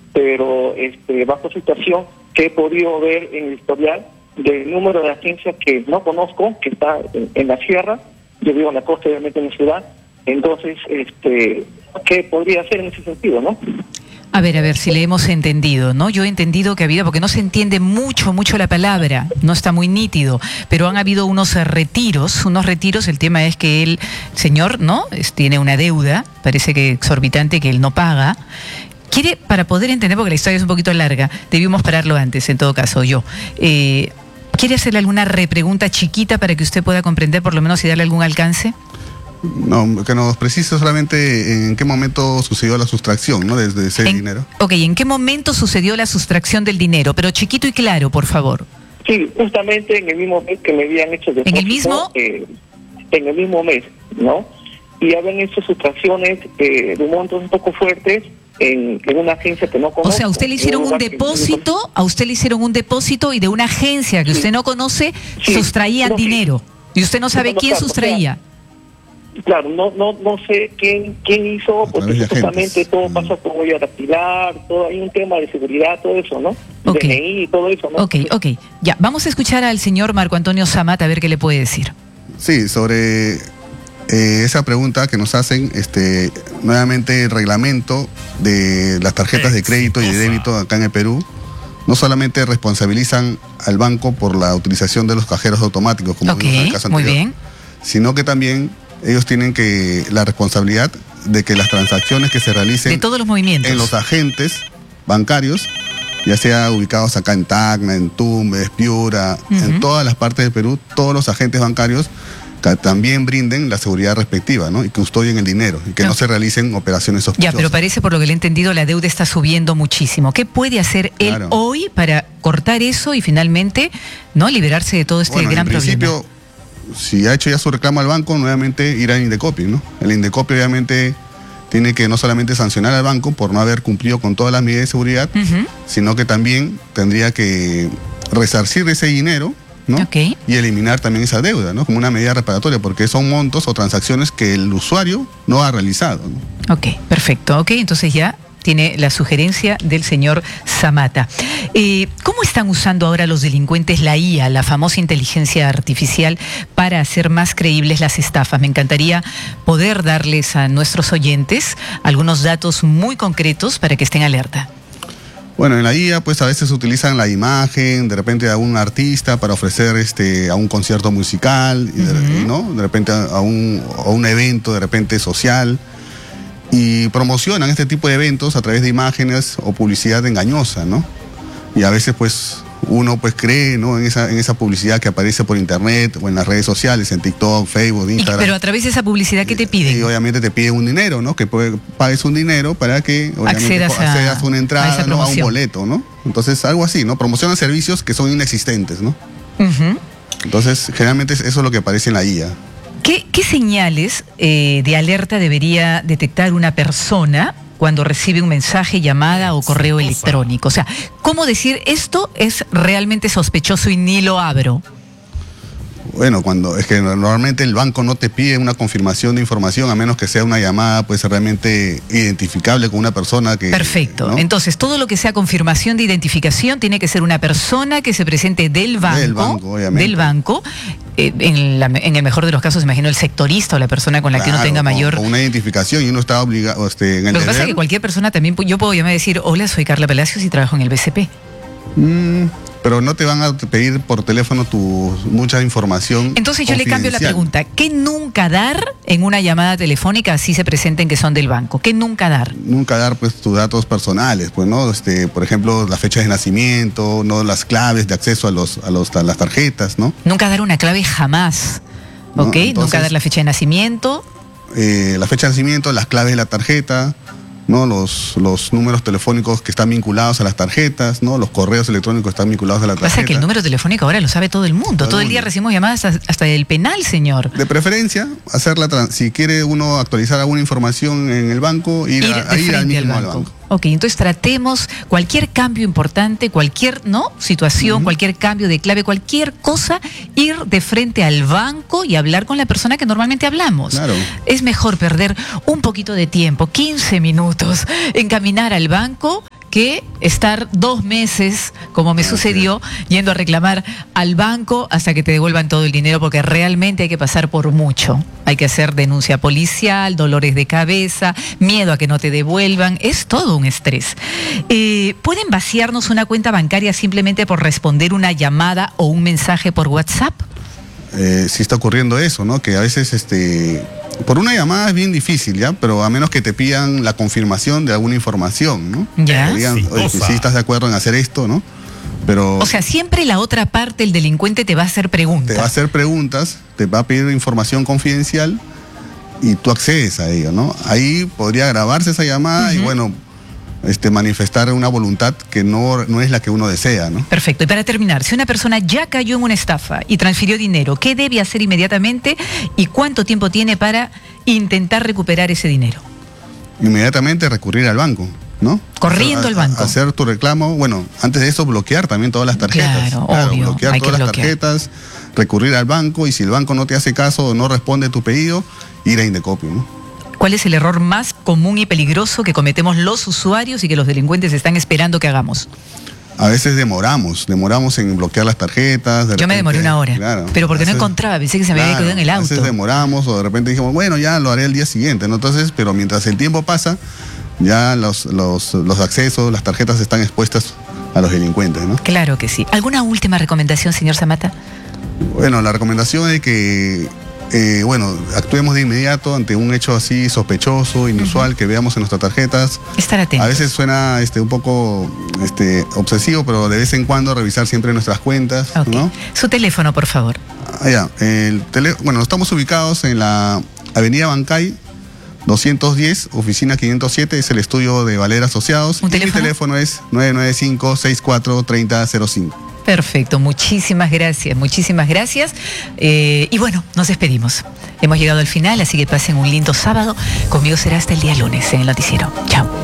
pero bajo situación que he podido ver en el historial del número de agencias que no conozco, que está en la sierra. Yo vivo en la costa, obviamente en la ciudad. Entonces, ¿qué podría hacer en ese sentido, no? A ver si le hemos entendido, ¿no? Yo he entendido que ha habido, porque no se entiende mucho la palabra, no está muy nítido, pero han habido unos retiros, el tema es que el señor, ¿no? Tiene una deuda, parece que exorbitante, que él no paga. Quiere, para poder entender, porque la historia es un poquito larga, debimos pararlo antes, en todo caso, yo. ¿Quiere hacerle alguna repregunta chiquita para que usted pueda comprender, por lo menos, y darle algún alcance? No, que nos precise solamente en qué momento sucedió la sustracción, ¿no? Desde ese dinero. Ok, ¿en qué momento sucedió la sustracción del dinero? Pero chiquito y claro, por favor. Sí, justamente en el mismo mes que me habían hecho depósito. ¿En el mismo? En el mismo mes, ¿no? Y habían hecho sustracciones de montos un poco fuertes en una agencia que no conozco. O sea, usted le hicieron un depósito, a usted le hicieron un depósito y de una agencia que usted no conoce, sustraían dinero. Y usted no sabe quién sustraía. Claro, no sé quién hizo, porque supuestamente todo pasa por huella dactilar, todo, hay un tema de seguridad, todo eso, ¿no? DNI y todo eso, ¿no? Ok, ya, vamos a escuchar al señor Marco Antonio Samata a ver qué le puede decir. Sí, sobre esa pregunta que nos hacen, nuevamente el reglamento de las tarjetas de crédito y de débito acá en el Perú, no solamente responsabilizan al banco por la utilización de los cajeros automáticos, como vimos en el caso anterior, muy bien, sino que también ellos tienen la responsabilidad de que las transacciones que se realicen de todos los movimientos en los agentes bancarios, ya sea ubicados acá en Tacna, en Tumbes, Piura, en todas las partes del Perú, todos los agentes bancarios que también brinden la seguridad respectiva, ¿no? Y custodien el dinero y que no se realicen operaciones sospechosas. Ya, pero parece, por lo que le he entendido, la deuda está subiendo muchísimo. ¿Qué puede hacer él hoy para cortar eso y finalmente, ¿no?, liberarse de todo este gran problema? Si ha hecho ya su reclamo al banco, nuevamente ir al Indecopi, ¿no? El Indecopi obviamente tiene que no solamente sancionar al banco por no haber cumplido con todas las medidas de seguridad, sino que también tendría que resarcir ese dinero, ¿no? Y eliminar también esa deuda, ¿no? Como una medida reparatoria, porque son montos o transacciones que el usuario no ha realizado, ¿no? Ok, perfecto. Ok, entonces ya tiene la sugerencia del señor Samata. ¿Cómo están usando ahora los delincuentes la IA, la famosa inteligencia artificial, para hacer más creíbles las estafas? Me encantaría poder darles a nuestros oyentes algunos datos muy concretos para que estén alerta. Bueno, en la IA pues a veces utilizan la imagen de repente a un artista para ofrecer a un concierto musical, ¿no? De repente a un evento de repente social, y promocionan este tipo de eventos a través de imágenes o publicidad engañosa, ¿no? Y a veces pues uno pues cree, ¿no?, en esa publicidad que aparece por internet o en las redes sociales, en TikTok, Facebook, Instagram. Pero a través de esa publicidad, ¿qué te piden? Y obviamente te piden un dinero, ¿no? Que pagues un dinero para que accedas a una entrada, ¿no?, a un boleto, ¿no? Entonces algo así, ¿no? Promocionan servicios que son inexistentes, ¿no? Entonces generalmente eso es lo que aparece en la IA. ¿Qué señales de alerta debería detectar una persona cuando recibe un mensaje, llamada o correo electrónico? O sea, ¿cómo decir esto es realmente sospechoso y ni lo abro? Bueno, es que normalmente el banco no te pide una confirmación de información, a menos que sea una llamada pues realmente identificable con una persona que... Perfecto, ¿no? Entonces todo lo que sea confirmación de identificación tiene que ser una persona que se presente del banco, obviamente. Del banco, en el mejor de los casos, imagino el sectorista o la persona con la que uno tenga mayor... Con una identificación, y uno está obligado en el Lo que pasa es que cualquier persona también, yo puedo llamar y decir, hola, soy Carla Palacios y trabajo en el BCP. Pero no te van a pedir por teléfono mucha información. Entonces yo le cambio la pregunta. ¿Qué nunca dar en una llamada telefónica así se presenten que son del banco? ¿Qué nunca dar? Nunca dar pues tus datos personales, pues, ¿no? Por ejemplo, la fecha de nacimiento, no las claves de acceso a las tarjetas, ¿no? Nunca dar una clave jamás, ¿ok? ¿No? Entonces, nunca dar la fecha de nacimiento. La fecha de nacimiento, las claves de la tarjeta, ¿no? Los números telefónicos que están vinculados a las tarjetas, ¿no? Los correos electrónicos están vinculados a la tarjeta. Pasa que el número telefónico ahora lo sabe todo el mundo. Todo el día recibimos llamadas hasta del penal, señor. De preferencia, si quiere uno actualizar alguna información en el banco, ir al mismo al banco. Ok, entonces tratemos cualquier cambio importante, cualquier situación, cualquier cambio de clave, cualquier cosa, ir de frente al banco y hablar con la persona que normalmente hablamos. Claro. Es mejor perder un poquito de tiempo, 15 minutos, en caminar al banco, que estar 2 meses, como me sucedió, yendo a reclamar al banco hasta que te devuelvan todo el dinero, porque realmente hay que pasar por mucho. Hay que hacer denuncia policial, dolores de cabeza, miedo a que no te devuelvan. Es todo un estrés. ¿Pueden vaciarnos una cuenta bancaria simplemente por responder una llamada o un mensaje por WhatsApp? Sí está ocurriendo eso, ¿no? Que a veces por una llamada es bien difícil, ¿ya? Pero a menos que te pidan la confirmación de alguna información, ¿no? Ya. Que digan, oye, que sí estás de acuerdo en hacer esto, ¿no? Pero o sea, siempre la otra parte, el delincuente, te va a hacer preguntas. te va a hacer preguntas, te va a pedir información confidencial y tú accedes a ello, ¿no? Ahí podría grabarse esa llamada y bueno, manifestar una voluntad que no es la que uno desea, ¿no? Perfecto. Y para terminar, si una persona ya cayó en una estafa y transfirió dinero, ¿qué debe hacer inmediatamente y cuánto tiempo tiene para intentar recuperar ese dinero? Inmediatamente recurrir al banco, ¿no? Corriendo al banco. Hacer tu reclamo, bueno, antes de eso bloquear también todas las tarjetas. Claro, obvio, bloquear hay que todas las bloquear. tarjetas, recurrir al banco y si el banco no te hace caso o no responde tu pedido, ir a Indecopio, ¿no? ¿Cuál es el error más común y peligroso que cometemos los usuarios y que los delincuentes están esperando que hagamos? A veces demoramos en bloquear las tarjetas. Yo me demoré 1 hora, claro, pero porque no encontraba, pensé que se me había quedado en el auto. A veces demoramos o de repente dijimos, bueno, ya lo haré el día siguiente, ¿no? Entonces, pero mientras el tiempo pasa, ya los accesos, las tarjetas están expuestas a los delincuentes, ¿no? Claro que sí. ¿Alguna última recomendación, señor Zamata? Bueno, la recomendación es que actuemos de inmediato ante un hecho así sospechoso, inusual, que veamos en nuestras tarjetas. Estar atentos. A veces suena un poco obsesivo, pero de vez en cuando revisar siempre nuestras cuentas, Okay. ¿no? Su teléfono, por favor. Estamos ubicados en la Avenida Bancay 210, oficina 507, es el estudio de Valera Asociados. ¿Un y teléfono? mi teléfono es 995-643005. Perfecto, muchísimas gracias, muchísimas gracias. Y bueno, nos despedimos. Hemos llegado al final, así que pasen un lindo sábado. Conmigo será hasta el día lunes en el noticiero. Chao.